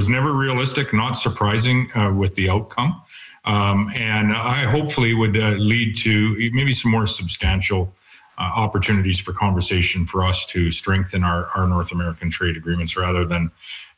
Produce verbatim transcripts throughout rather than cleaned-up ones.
never realistic, not surprising uh, with the outcome. Um, and I hopefully would uh, lead to maybe some more substantial uh, opportunities for conversation for us to strengthen our, our North American trade agreements rather than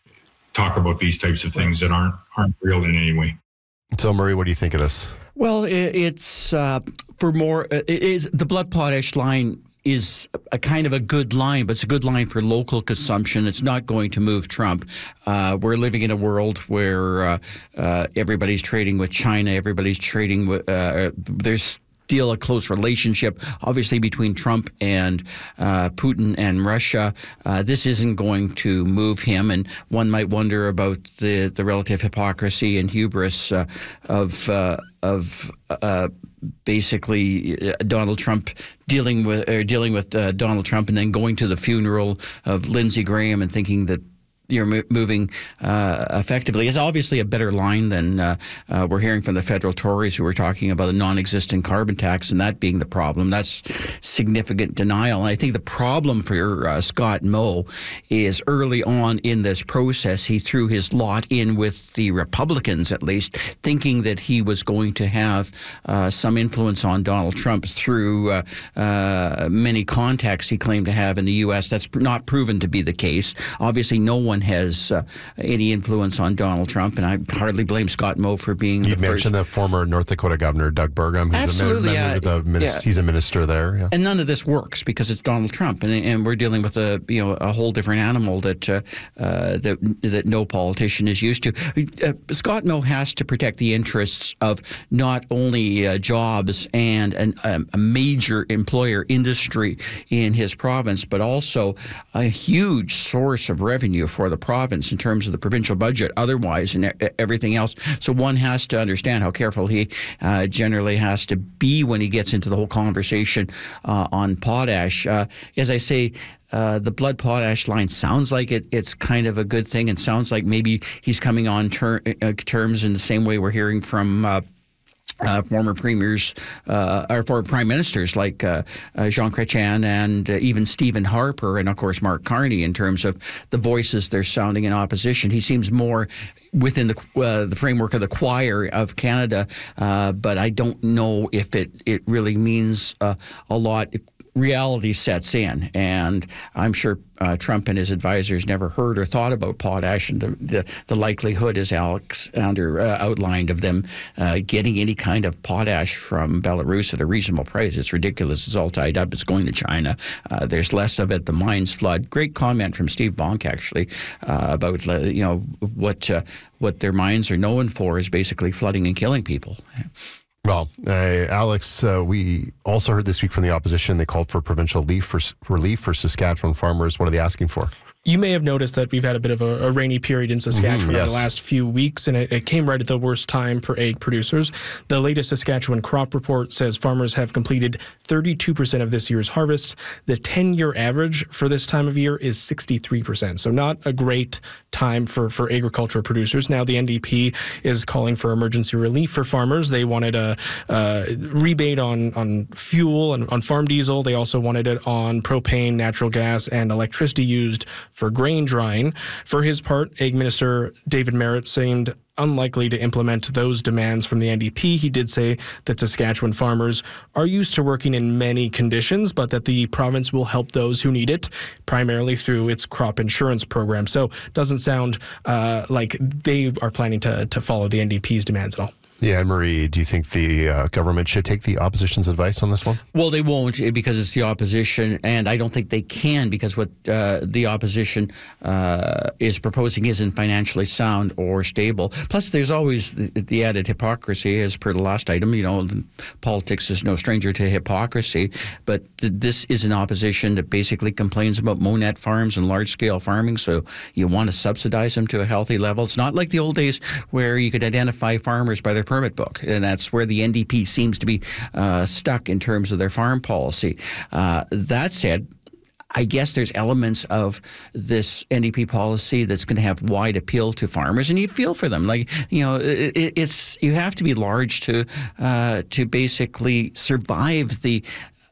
talk about these types of things that aren't aren't real in any way. So, Murray, what do you think of this? Well, it's uh, for more. It is, the blood potash line is a kind of a good line, but it's a good line for local consumption. It's not going to move Trump. Uh, we're living in a world where uh, uh, everybody's trading with China. Everybody's trading with. Uh, there's still a close relationship, obviously, between Trump and uh, Putin and Russia. Uh, this isn't going to move him, and one might wonder about the, the relative hypocrisy and hubris uh, of uh, of uh, basically uh, Donald Trump dealing with or dealing with uh, Donald Trump, and then going to the funeral of Lindsey Graham and thinking that you're mo- moving uh, effectively. It's obviously a better line than uh, uh, we're hearing from the federal Tories, who are talking about a non-existent carbon tax and that being the problem. That's significant denial. And I think the problem for uh, Scott Moe is early on in this process, he threw his lot in with the Republicans, at least, thinking that he was going to have uh, some influence on Donald Trump through uh, uh, many contacts he claimed to have in the U S. That's not proven to be the case. Obviously, no one has uh, any influence on Donald Trump, and I hardly blame Scott Moe for being you the mentioned first. the former North Dakota governor, Doug Burgum. He's Absolutely. A, Uh, the minister, yeah. He's a minister there. Yeah. And none of this works because it's Donald Trump, and, and we're dealing with a you know a whole different animal that uh, uh, that that no politician is used to. Uh, Scott Moe has to protect the interests of not only uh, jobs and an, um, a major employer industry in his province, but also a huge source of revenue for the province in terms of the provincial budget, otherwise, and everything else. So one has to understand how careful he uh, generally has to be when he gets into the whole conversation uh, on potash. Uh, as I say, Uh, the blood potash line sounds like it, it's kind of a good thing, and sounds like maybe he's coming on ter- uh, terms in the same way we're hearing from uh, Uh, former premiers uh, or former prime ministers like uh, uh, Jean Chrétien and uh, even Stephen Harper, and of course Mark Carney, in terms of the voices they're sounding in opposition. He seems more within the uh, the framework of the choir of Canada, uh, but I don't know if it, it really means uh, a lot. Reality sets in, and I'm sure uh, Trump and his advisors never heard or thought about potash, and the the, the likelihood, as Alexander uh, outlined, of them uh, getting any kind of potash from Belarus at a reasonable price. It's ridiculous. It's all tied up. It's going to China. Uh, there's less of it. The mines flood. Great comment from Steve Bonk, actually, uh, about uh, you know what uh, what their mines are known for is basically flooding and killing people. Well, uh, Alex, uh, we also heard this week from the opposition. They called for provincial relief for, relief for Saskatchewan farmers. What are they asking for? You may have noticed that we've had a bit of a, a rainy period in Saskatchewan mm-hmm, yes. in the last few weeks, and it, it came right at the worst time for egg producers. The latest Saskatchewan crop report says farmers have completed thirty-two percent of this year's harvest. The ten-year average for this time of year is sixty-three percent, so not a great time for, for agricultural producers. Now the N D P is calling for emergency relief for farmers. They wanted a, a rebate on, on fuel and on farm diesel. They also wanted it on propane, natural gas, and electricity used for grain drying. For his part, Ag Minister David Marit seemed unlikely to implement those demands from the N D P. He did say that Saskatchewan farmers are used to working in many conditions, but that the province will help those who need it, primarily through its crop insurance program. So it doesn't sound uh, like they are planning to, to follow the N D P's demands at all. Yeah, Anne-Marie, do you think the uh, government should take the opposition's advice on this one? Well, they won't, because it's the opposition, and I don't think they can, because what uh, the opposition uh, is proposing isn't financially sound or stable. Plus, there's always the, the added hypocrisy, as per the last item. You know, politics is no stranger to hypocrisy, but th- this is an opposition that basically complains about monette farms and large-scale farming, so you want to subsidize them to a healthy level. It's not like the old days where you could identify farmers by their permit book, and that's where the N D P seems to be uh, stuck in terms of their farm policy. Uh, that said, I guess there's elements of this N D P policy that's going to have wide appeal to farmers, and you feel for them. Like, you know, it, it's you have to be large to uh, to basically survive the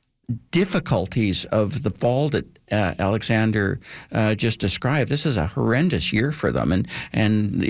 difficulties of the fall that uh, Alexander uh, just described. This is a horrendous year for them, and and